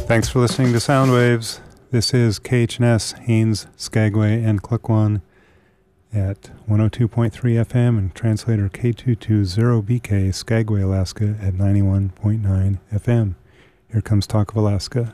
Thanks for listening to Soundwaves. This is KHNS, Haines, Skagway, and Klukwan at 102.3 FM and translator K220BK, Skagway, Alaska at 91.9 FM. Here comes Talk of Alaska.